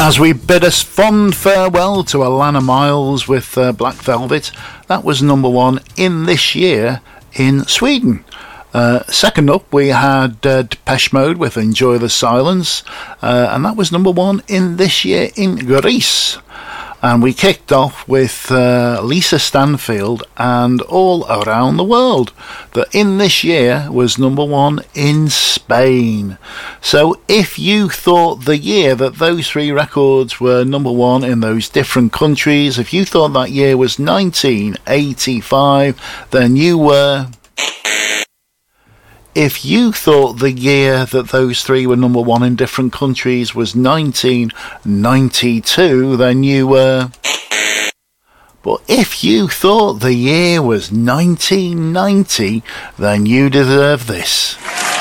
As we bid a fond farewell to Alana Miles with Black Velvet, that was number one in this year in Sweden. Second up, we had Depeche Mode with Enjoy the Silence, and that was number one in this year in Greece. And we kicked off with Lisa Stanfield and All Around the World, that in this year was number one in Spain. So if you thought the year that those three records were number one in those different countries, if you thought that year was 1985, then you were... If you thought the year that those three were number one in different countries was 1992, then you were... But if you thought the year was 1990, then you deserve this.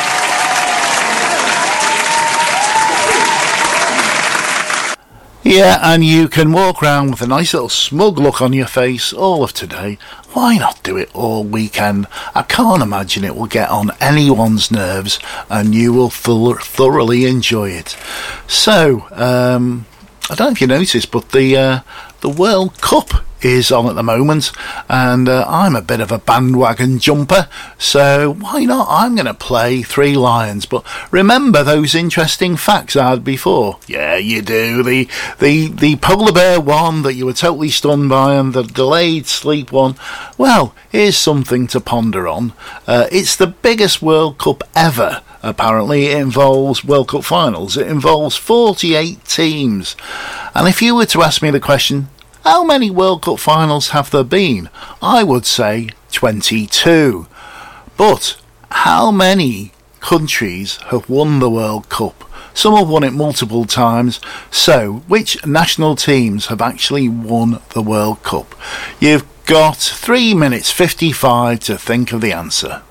Yeah, and you can walk around with a nice little smug look on your face all of today. Why not do it all weekend? I can't imagine it will get on anyone's nerves, and you will thoroughly enjoy it. So, I don't know if you noticed, but the World Cup is on at the moment, and I'm a bit of a bandwagon jumper, so why not? I'm going to play Three Lions. But remember those interesting facts I had before? Yeah, you do. The polar bear one that you were totally stunned by, and the delayed sleep one. Well, here's something to ponder on. It's the biggest World Cup ever. Apparently, it involves World Cup finals. It involves 48 teams. And if you were to ask me the question, how many World Cup finals have there been? I would say 22. But how many countries have won the World Cup? Some have won it multiple times. So, which national teams have actually won the World Cup? You've got 3 minutes 55 to think of the answer.